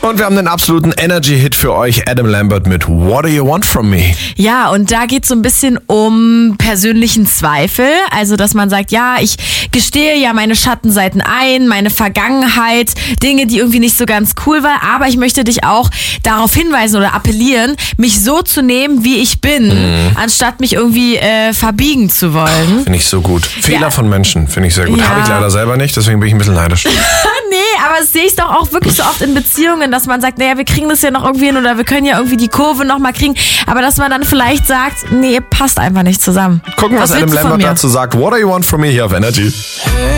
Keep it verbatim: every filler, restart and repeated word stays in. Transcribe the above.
Und wir haben den absoluten Energy-Hit für euch, Adam Lambert mit What Do You Want From Me? Ja, und da geht es so ein bisschen um persönlichen Zweifel. Also, dass man sagt, ja, ich gestehe ja meine Schattenseiten ein, meine Vergangenheit, Dinge, die irgendwie nicht so ganz cool waren. Aber ich möchte dich auch darauf hinweisen oder appellieren, mich so zu nehmen, wie ich bin, mhm. anstatt mich irgendwie äh, verbiegen zu wollen. Finde ich so gut. Fehler Ja. von Menschen finde ich sehr gut. Ja. Habe ich leider selber nicht, deswegen bin ich ein bisschen neidisch. Nee, aber das sehe ich doch auch wirklich so oft in Beziehungen, dass man sagt, naja, wir kriegen das ja noch irgendwie hin oder wir können ja irgendwie die Kurve noch mal kriegen, aber dass man dann vielleicht sagt, nee, passt einfach nicht zusammen. Gucken, was, was Adam willst du von Lambert mir? dazu sagt. What Do You Want From Me hier auf Energy? Hey.